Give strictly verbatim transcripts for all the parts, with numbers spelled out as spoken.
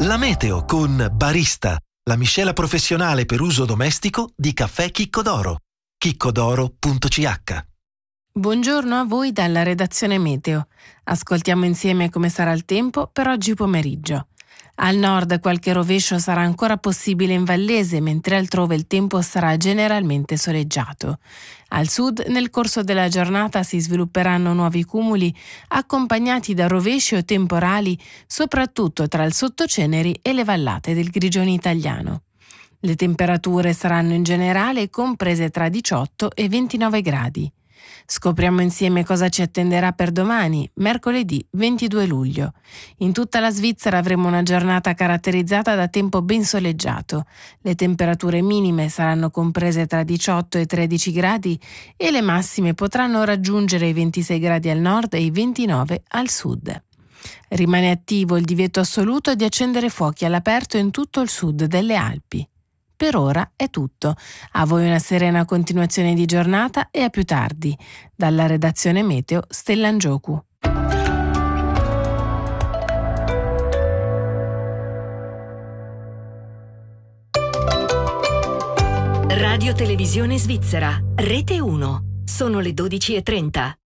La meteo con Barista, la miscela professionale per uso domestico di caffè Chicco d'Oro. chiccodoro punto c h. Buongiorno a voi dalla redazione Meteo. Ascoltiamo insieme come sarà il tempo per oggi pomeriggio. Al nord qualche rovescio sarà ancora possibile in Vallese, mentre altrove il tempo sarà generalmente soleggiato. Al sud, nel corso della giornata si svilupperanno nuovi cumuli accompagnati da rovesci o temporali, soprattutto tra il sottoceneri e le vallate del Grigione italiano. Le temperature saranno in generale comprese tra diciotto e ventinove gradi. Scopriamo insieme cosa ci attenderà per domani, mercoledì ventidue luglio. In tutta la Svizzera avremo una giornata caratterizzata da tempo ben soleggiato. Le temperature minime saranno comprese tra diciotto e tredici gradi e le massime potranno raggiungere i ventisei gradi al nord e i ventinove al sud. Rimane attivo il divieto assoluto di accendere fuochi all'aperto in tutto il sud delle Alpi. Per ora è tutto. A voi una serena continuazione di giornata e a più tardi. Dalla redazione Meteo, Stellan Giocu. Radio Televisione Svizzera, Rete uno. Sono le dodici e trenta.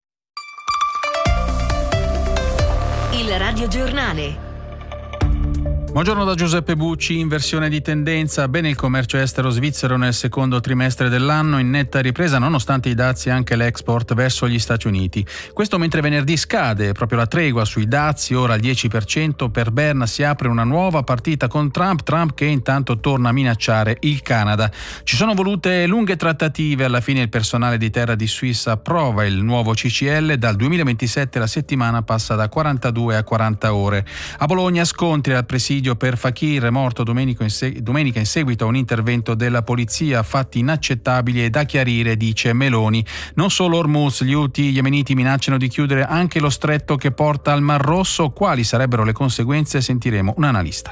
Il Radio Giornale. Buongiorno da Giuseppe Bucci. Inversione di tendenza. Bene il commercio estero svizzero nel secondo trimestre dell'anno, in netta ripresa nonostante i dazi anche l'export verso gli Stati Uniti. Questo mentre venerdì scade proprio la tregua sui dazi, ora al dieci per cento. Per Berna si apre una nuova partita con Trump, Trump che intanto torna a minacciare il Canada. Ci sono volute lunghe trattative, alla fine il personale di terra di Swiss approva il nuovo C C L, dal duemilaventisette la settimana passa da quarantadue a quaranta ore. A Bologna scontri al presidio per Fakir, morto domenica in, seg- domenica in seguito a un intervento della polizia, fatti inaccettabili e da chiarire, dice Meloni. Non solo Hormuz, gli Houthi yemeniti minacciano di chiudere anche lo stretto che porta al Mar Rosso. Quali sarebbero le conseguenze? Sentiremo un analista.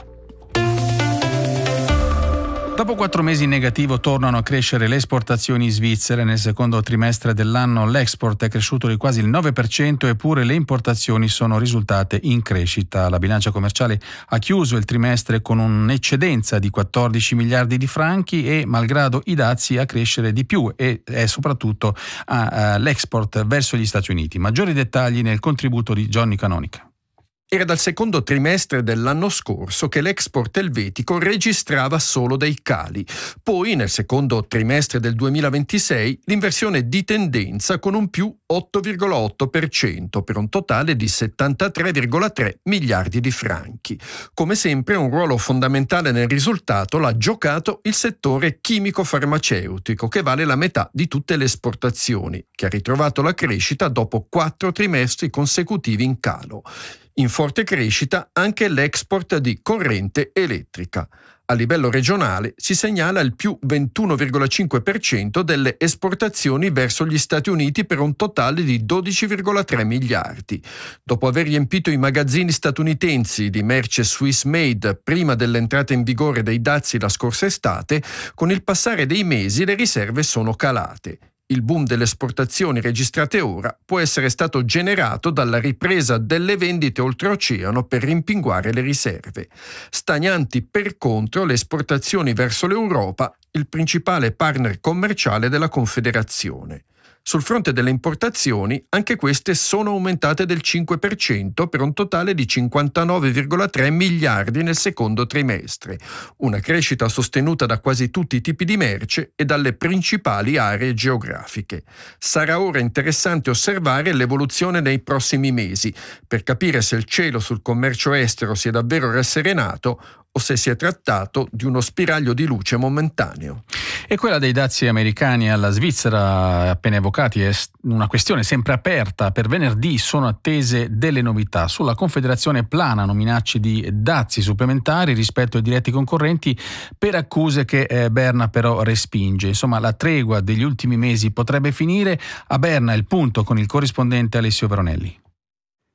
Dopo quattro mesi in negativo tornano a crescere le esportazioni svizzere. Nel secondo trimestre dell'anno l'export è cresciuto di quasi il nove per cento, eppure le importazioni sono risultate in crescita. La bilancia commerciale ha chiuso il trimestre con un'eccedenza di quattordici miliardi di franchi e, malgrado i dazi, a crescere di più e è soprattutto a, a, l'export verso gli Stati Uniti. Maggiori dettagli nel contributo di Johnny Canonica. Era dal secondo trimestre dell'anno scorso che l'export elvetico registrava solo dei cali. Poi, nel secondo trimestre del duemilaventisei, l'inversione di tendenza con un più otto virgola otto per cento per un totale di settantatré virgola tre miliardi di franchi. Come sempre, un ruolo fondamentale nel risultato l'ha giocato il settore chimico-farmaceutico, che vale la metà di tutte le esportazioni, che ha ritrovato la crescita dopo quattro trimestri consecutivi in calo. In forte crescita anche l'export di corrente elettrica. A livello regionale si segnala il più ventuno virgola cinque per cento delle esportazioni verso gli Stati Uniti per un totale di dodici virgola tre miliardi. Dopo aver riempito i magazzini statunitensi di merce Swiss made prima dell'entrata in vigore dei dazi la scorsa estate, con il passare dei mesi le riserve sono calate. Il boom delle esportazioni registrate ora può essere stato generato dalla ripresa delle vendite oltreoceano per rimpinguare le riserve. Stagnanti per contro le esportazioni verso l'Europa, il principale partner commerciale della Confederazione. Sul fronte delle importazioni, anche queste sono aumentate del cinque per cento per un totale di cinquantanove virgola tre miliardi nel secondo trimestre, una crescita sostenuta da quasi tutti i tipi di merce e dalle principali aree geografiche. Sarà ora interessante osservare l'evoluzione nei prossimi mesi per capire se il cielo sul commercio estero si è davvero rasserenato o se si è trattato di uno spiraglio di luce momentaneo. E quella dei dazi americani alla Svizzera appena evocati è una questione sempre aperta. Per venerdì sono attese delle novità. Sulla Confederazione planano minacce di dazi supplementari rispetto ai diretti concorrenti per accuse che eh, Berna però respinge. Insomma, la tregua degli ultimi mesi potrebbe finire. A Berna il punto con il corrispondente Alessio Veronelli.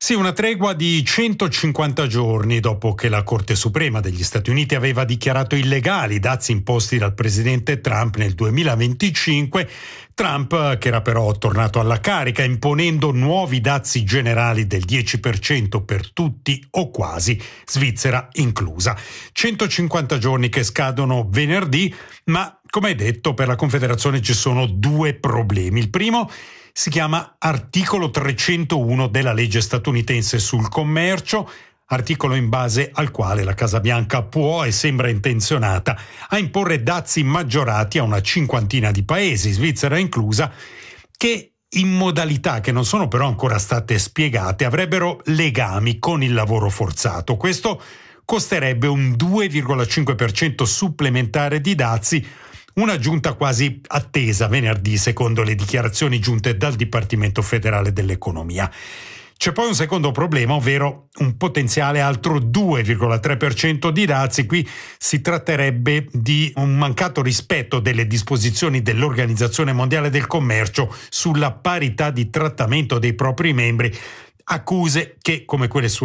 Sì, una tregua di centocinquanta giorni dopo che la Corte Suprema degli Stati Uniti aveva dichiarato illegali i dazi imposti dal presidente Trump nel duemilaventicinque. Trump, che era però tornato alla carica imponendo nuovi dazi generali del dieci per cento per tutti o quasi, Svizzera inclusa. centocinquanta giorni che scadono venerdì, ma come hai detto per la Confederazione ci sono due problemi. Il primo si chiama articolo trecentouno della legge statunitense sul commercio, articolo in base al quale la Casa Bianca può e sembra intenzionata a imporre dazi maggiorati a una cinquantina di paesi, Svizzera inclusa, che in modalità che non sono però ancora state spiegate avrebbero legami con il lavoro forzato. Questo costerebbe un due virgola cinque per cento supplementare di dazi, un'aggiunta quasi attesa venerdì secondo le dichiarazioni giunte dal Dipartimento federale dell'economia. C'è poi un secondo problema, ovvero un potenziale altro due virgola tre per cento di dazi. Qui si tratterebbe di un mancato rispetto delle disposizioni dell'Organizzazione Mondiale del Commercio sulla parità di trattamento dei propri membri, accuse che, come quelle su